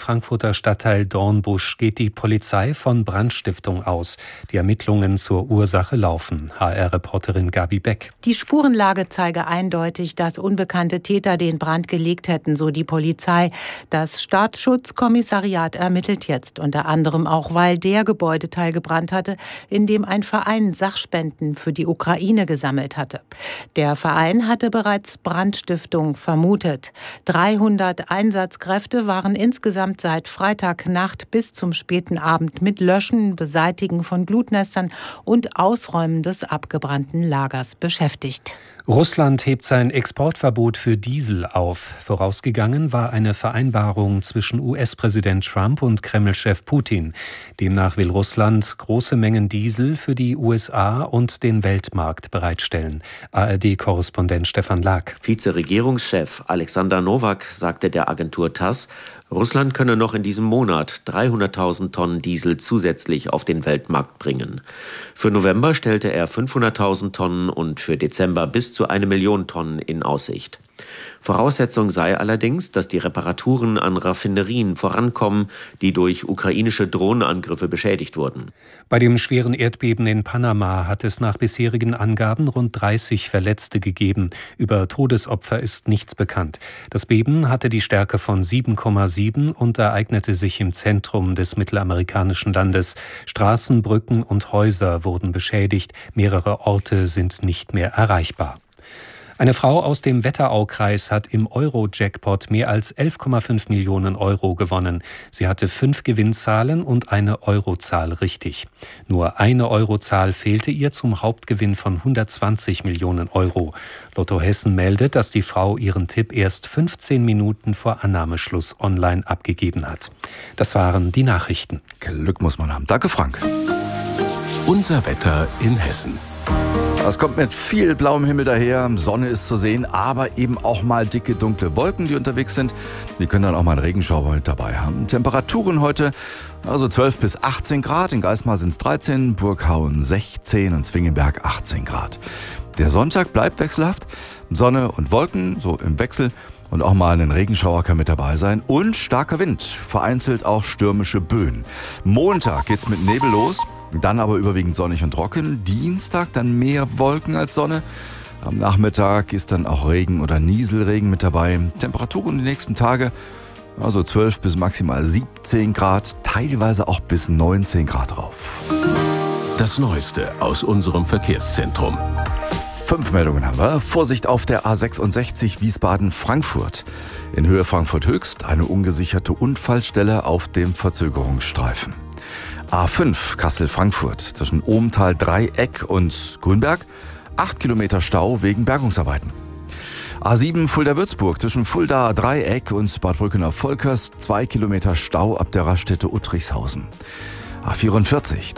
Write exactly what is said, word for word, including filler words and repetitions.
Frankfurter Stadtteil Dornbusch geht die Polizei von Brandstiftung aus. Die Ermittlungen zur Ursache laufen. H R-Reporterin Gabi Beck. Die Spurenlage zeige eindeutig, dass unbekannte Täter den Brand gelegt hätten, so die Polizei. Das Staatsschutzkommissariat ermittelt jetzt, unter anderem auch, weil der Gebäudeteil gebrannt hatte, in dem ein Verein Sachspenden für die Ukraine gesammelt hatte. Der Verein hatte bereits Brandstiftung vermutet. dreihundert Einsatzkräfte waren insgesamt seit Freitagnacht bis zum späten Abend mit Löschen, Beseitigen von Glutnestern und Ausräumen des abgebrannten Lagers beschäftigt. Russland hebt sein Exportverbot für Diesel auf. Vorausgegangen war eine Vereinbarung zwischen U S-Präsident Trump und Kreml-Chef Putin. Demnach will Russland große Mengen Diesel für die U S A und den Weltmarkt bereitstellen. A R D-Korrespondent Stefan Lag. Vizeregierungschef Alexander Nowak sagte der Agentur TASS, Russland könne noch in diesem Monat dreihunderttausend Tonnen Diesel zusätzlich auf den Weltmarkt bringen. Für November stellte er fünfhunderttausend Tonnen und für Dezember bis zu eine Million Tonnen in Aussicht. Voraussetzung sei allerdings, dass die Reparaturen an Raffinerien vorankommen, die durch ukrainische Drohnenangriffe beschädigt wurden. Bei dem schweren Erdbeben in Panama hat es nach bisherigen Angaben rund dreißig Verletzte gegeben. Über Todesopfer ist nichts bekannt. Das Beben hatte die Stärke von sieben Komma sieben und ereignete sich im Zentrum des mittelamerikanischen Landes. Straßen, Brücken und Häuser wurden beschädigt. Mehrere Orte sind nicht mehr erreichbar. Eine Frau aus dem Wetteraukreis hat im Euro-Jackpot mehr als elf Komma fünf Millionen Euro gewonnen. Sie hatte fünf Gewinnzahlen und eine Eurozahl richtig. Nur eine Eurozahl fehlte ihr zum Hauptgewinn von hundertzwanzig Millionen Euro. Lotto Hessen meldet, dass die Frau ihren Tipp erst fünfzehn Minuten vor Annahmeschluss online abgegeben hat. Das waren die Nachrichten. Glück muss man haben. Danke, Frank. Unser Wetter in Hessen. Es kommt mit viel blauem Himmel daher, Sonne ist zu sehen, aber eben auch mal dicke, dunkle Wolken, die unterwegs sind. Die können dann auch mal einen Regenschauer mit dabei haben. Temperaturen heute, also zwölf bis achtzehn Grad, in Geismar sind es dreizehn, Burghauen sechzehn und Zwingenberg achtzehn Grad. Der Sonntag bleibt wechselhaft, Sonne und Wolken, so im Wechsel. Und auch mal ein Regenschauer kann mit dabei sein. Und starker Wind, vereinzelt auch stürmische Böen. Montag geht's mit Nebel los, dann aber überwiegend sonnig und trocken. Dienstag dann mehr Wolken als Sonne. Am Nachmittag ist dann auch Regen oder Nieselregen mit dabei. Temperaturen die nächsten Tage, also zwölf bis maximal siebzehn Grad, teilweise auch bis neunzehn Grad rauf. Das Neueste aus unserem Verkehrszentrum. Fünf Meldungen haben wir. Vorsicht auf der A sechsundsechzig Wiesbaden-Frankfurt. In Höhe Frankfurt Höchst eine ungesicherte Unfallstelle auf dem Verzögerungsstreifen. A fünf Kassel-Frankfurt zwischen Ohmtal-Dreieck und Grünberg. Acht Kilometer Stau wegen Bergungsarbeiten. A sieben Fulda-Würzburg zwischen Fulda-Dreieck und Bad Brückener-Volkers. Zwei Kilometer Stau ab der Raststätte Uttrichshausen. A vierundvierzig